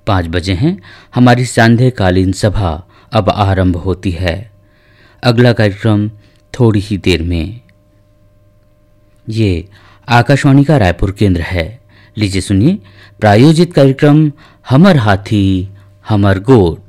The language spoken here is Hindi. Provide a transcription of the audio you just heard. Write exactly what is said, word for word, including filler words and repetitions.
पाँच बजे हैं। हमारी सांध्यकालीन सभा अब आरंभ होती है। अगला कार्यक्रम थोड़ी ही देर में। ये आकाशवाणी का रायपुर केंद्र है। लीजिए सुनिए प्रायोजित कार्यक्रम हमर हाथी हमर गोठ।